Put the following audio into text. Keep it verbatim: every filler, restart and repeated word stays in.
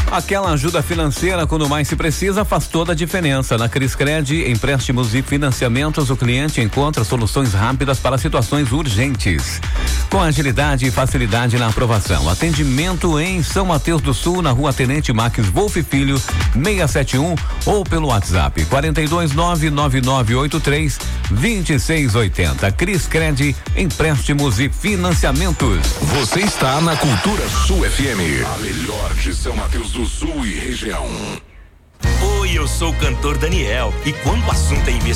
Aquela ajuda financeira quando mais se precisa faz toda a diferença. Na Criscred, empréstimos e financiamentos, o cliente encontra soluções rápidas para situações urgentes. Com agilidade e facilidade na aprovação. Atendimento em São Mateus do Sul, na Rua Tenente Max Wolf Filho, seiscentos e setenta e um, ou pelo WhatsApp quarenta e dois nove nove nove oito três dois seis oito zero. Criscred, empréstimos e financiamentos. Você está na Cultura Sul F M, a melhor de São Mateus do Sul e região. Oi, eu sou o cantor Daniel e quando o assunto é investimento